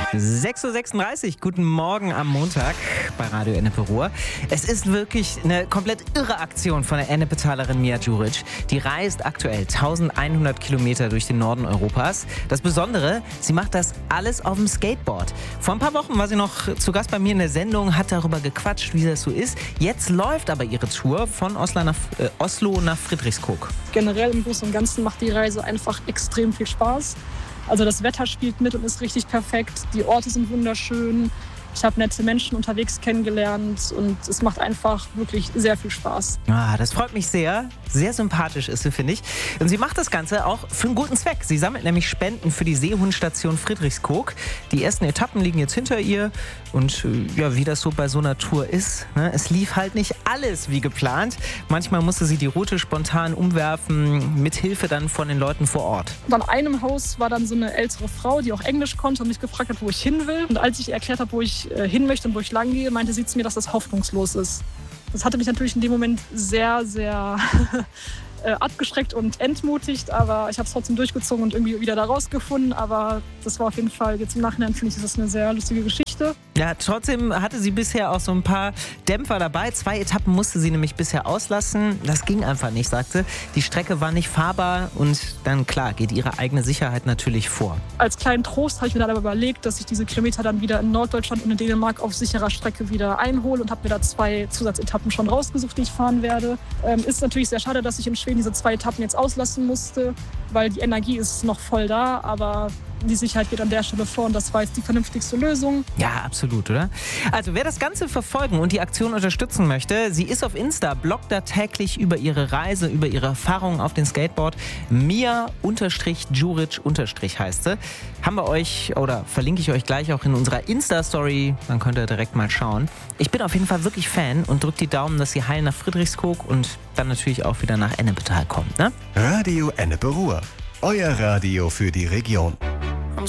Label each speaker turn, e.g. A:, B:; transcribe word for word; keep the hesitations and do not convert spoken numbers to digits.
A: sechs Uhr sechsunddreißig, guten Morgen am Montag bei Radio Ennepe Ruhr. Es ist wirklich eine komplett irre Aktion von der Ennepetalerin Mia Djuric. Die reist aktuell elfhundert Kilometer durch den Norden Europas. Das Besondere, sie macht das alles auf dem Skateboard. Vor ein paar Wochen war sie noch zu Gast bei mir in der Sendung, hat darüber gequatscht, wie das so ist. Jetzt läuft aber ihre Tour von Oslo nach, äh, Oslo nach Friedrichskoog.
B: Generell im Großen und Ganzen macht die Reise einfach extrem viel Spaß. Also das Wetter spielt mit und ist richtig perfekt. Die Orte sind wunderschön. Ich habe nette Menschen unterwegs kennengelernt und es macht einfach wirklich sehr viel Spaß.
A: Ah, das freut mich sehr. Sehr sympathisch ist sie, finde ich. Und sie macht das Ganze auch für einen guten Zweck. Sie sammelt nämlich Spenden für die Seehundstation Friedrichskoog. Die ersten Etappen liegen jetzt hinter ihr. Und ja, wie das so bei so einer Tour ist, ne? Es lief halt nicht alles wie geplant. Manchmal musste sie die Route spontan umwerfen, mit Hilfe dann von den Leuten vor Ort.
B: Und an einem Haus war dann so eine ältere Frau, die auch Englisch konnte und mich gefragt hat, wo ich hin will. Und als ich ihr erklärt habe, wo ich hin möchte und wo ich lang gehe, meinte sie zu mir, dass das hoffnungslos ist. Das hatte mich natürlich in dem Moment sehr, sehr abgeschreckt und entmutigt, aber ich habe es trotzdem durchgezogen und irgendwie wieder da rausgefunden. Aber das war auf jeden Fall, jetzt im Nachhinein finde ich, das ist eine sehr lustige Geschichte.
A: Ja, trotzdem hatte sie bisher auch so ein paar Dämpfer dabei. Zwei Etappen musste sie nämlich bisher auslassen. Das ging einfach nicht, sagte. Die Strecke war nicht fahrbar und dann, klar, geht ihre eigene Sicherheit natürlich vor.
B: Als kleinen Trost habe ich mir dann aber überlegt, dass ich diese Kilometer dann wieder in Norddeutschland und in Dänemark auf sicherer Strecke wieder einhole und habe mir da zwei Zusatzetappen schon rausgesucht, die ich fahren werde. Ähm, ist natürlich sehr schade, dass ich in Schweden diese zwei Etappen jetzt auslassen musste, weil die Energie ist noch voll da, aber die Sicherheit geht an der Stelle vor und das war jetzt die vernünftigste Lösung.
A: Ja, absolut, oder? Also wer das Ganze verfolgen und die Aktion unterstützen möchte, sie ist auf Insta, bloggt da täglich über ihre Reise, über ihre Erfahrungen auf dem Skateboard. Mia-Djuric- heißt sie. Haben wir euch, oder verlinke ich euch gleich auch in unserer Insta-Story, dann könnt ihr direkt mal schauen. Ich bin auf jeden Fall wirklich Fan und drückt die Daumen, dass sie heil nach Friedrichskoog und dann natürlich auch wieder nach Ennepetal kommt, ne?
C: Radio Ennepe Ruhr, euer Radio für die Region.